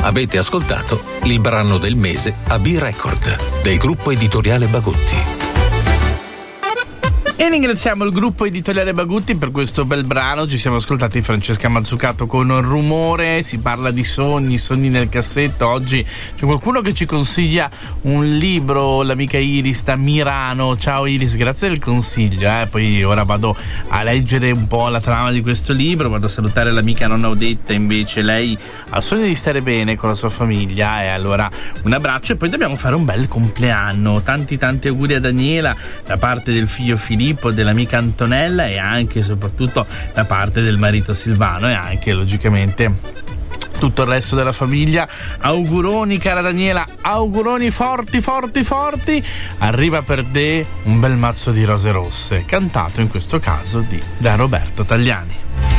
Avete ascoltato il brano del mese a B-Record del gruppo editoriale Bagutti. E ringraziamo il gruppo editoriale Bagutti per questo bel brano. Ci siamo ascoltati Francesca Mazzucato con Rumore. Si parla di sogni nel cassetto. Oggi c'è qualcuno che ci consiglia un libro, l'amica Iris da Milano. Ciao Iris, grazie del consiglio. Poi ora vado a leggere un po' la trama di questo libro. Vado a salutare l'amica nonna Odetta, invece lei ha sogno di stare bene con la sua famiglia, e allora un abbraccio. E poi dobbiamo fare un bel compleanno. Tanti auguri a Daniela da parte del figlio Filippo, dell'amica Antonella, e anche e soprattutto da parte del marito Silvano, e anche logicamente tutto il resto della famiglia. Auguroni cara Daniela, auguroni forti. Arriva per te un bel mazzo di rose rosse, cantato in questo caso da Roberto Tagliani.